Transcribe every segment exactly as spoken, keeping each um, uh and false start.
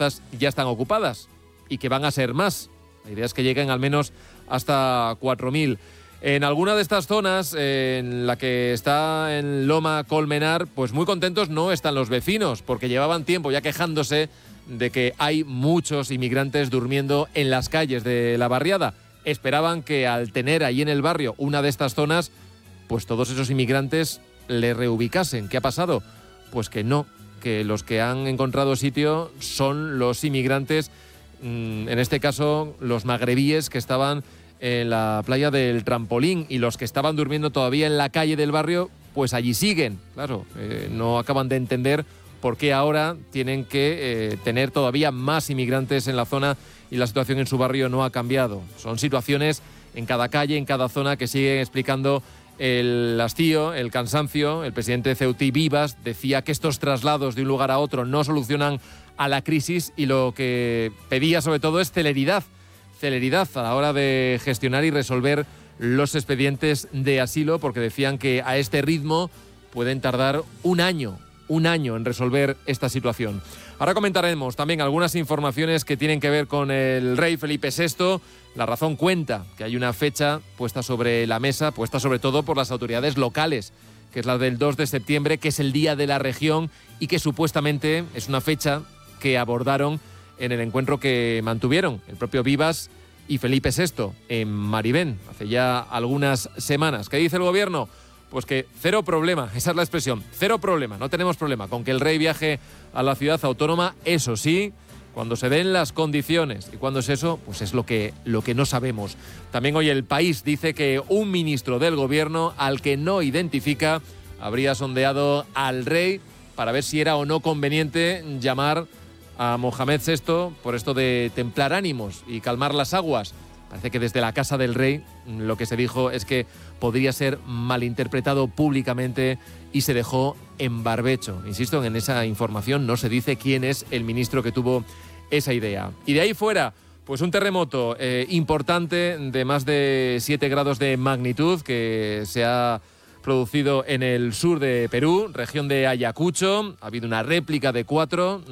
plazas ya están ocupadas y que van a ser más. La idea es que lleguen al menos hasta cuatro mil. En alguna de estas zonas, en la que está en Loma Colmenar, pues muy contentos no están los vecinos, porque llevaban tiempo ya quejándose de que hay muchos inmigrantes durmiendo en las calles de la barriada. Esperaban que al tener ahí en el barrio una de estas zonas, pues todos esos inmigrantes le reubicasen. ¿Qué ha pasado? Pues que no, que los que han encontrado sitio son los inmigrantes, en este caso los magrebíes que estaban en la playa del Trampolín, y los que estaban durmiendo todavía en la calle del barrio, pues allí siguen. Claro, eh, no acaban de entender por qué ahora tienen que eh, tener todavía más inmigrantes en la zona y la situación en su barrio no ha cambiado. Son situaciones en cada calle, en cada zona, que siguen explicando el hastío, el cansancio. El presidente Ceutí Vivas decía que estos traslados de un lugar a otro no solucionan a la crisis, y lo que pedía sobre todo es celeridad, celeridad a la hora de gestionar y resolver los expedientes de asilo, porque decían que a este ritmo pueden tardar un año, un año en resolver esta situación. Ahora comentaremos también algunas informaciones que tienen que ver con el rey Felipe sexto. La Razón cuenta que hay una fecha puesta sobre la mesa, puesta sobre todo por las autoridades locales, que es la del dos de septiembre, que es el Día de la Región, y que supuestamente es una fecha que abordaron en el encuentro que mantuvieron el propio Vivas y Felipe sexto en Maribén hace ya algunas semanas. ¿Qué dice el gobierno? Pues que cero problema, esa es la expresión, cero problema, no tenemos problema con que el rey viaje a la ciudad autónoma, eso sí, cuando se den las condiciones. ¿Y cuándo es eso? Pues es lo que, lo que no sabemos. También hoy El País dice que un ministro del gobierno, al que no identifica, habría sondeado al rey para ver si era o no conveniente llamar a Mohamed sexto por esto de templar ánimos y calmar las aguas. Parece que desde la Casa del Rey lo que se dijo es que podría ser malinterpretado públicamente y se dejó en barbecho. Insisto, en esa información no se dice quién es el ministro que tuvo esa idea. Y de ahí fuera, pues un terremoto eh, importante de más de siete grados de magnitud que se ha producido en el sur de Perú, región de Ayacucho. Ha habido una réplica de cuatro,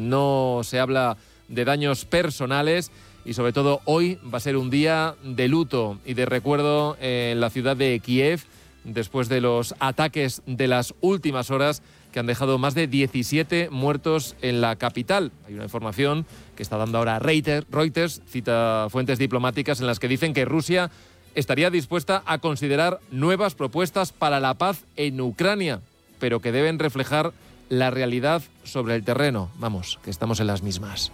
no se habla de daños personales, y sobre todo hoy va a ser un día de luto y de recuerdo en la ciudad de Kiev, después de los ataques de las últimas horas que han dejado más de diecisiete muertos en la capital. Hay una información que está dando ahora Reuters, cita fuentes diplomáticas en las que dicen que Rusia estaría dispuesta a considerar nuevas propuestas para la paz en Ucrania, pero que deben reflejar la realidad sobre el terreno. Vamos, que estamos en las mismas.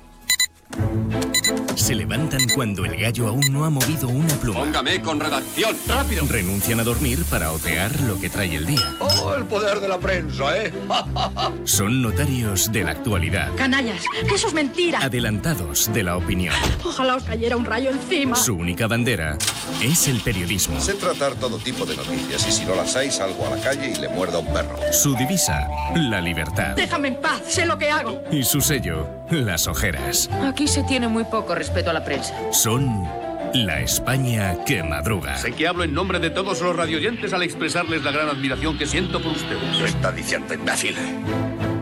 Se levantan cuando el gallo aún no ha movido una pluma. Póngame con redacción, rápido. Renuncian a dormir para otear lo que trae el día. ¡Oh, el poder de la prensa, eh! Son notarios de la actualidad. Canallas, eso es mentira. Adelantados de la opinión. Ojalá os cayera un rayo encima. Su única bandera es el periodismo. Sé tratar todo tipo de noticias, y si no las hay, salgo a la calle y le muerdo a un perro. Su divisa, la libertad. Déjame en paz, sé lo que hago. Y su sello, las ojeras. Aquí se tiene muy poco respeto a la prensa. Son la España que madruga. Sé que hablo en nombre de todos los radioyentes al expresarles la gran admiración que siento por ustedes. Lo está diciendo, imbécil.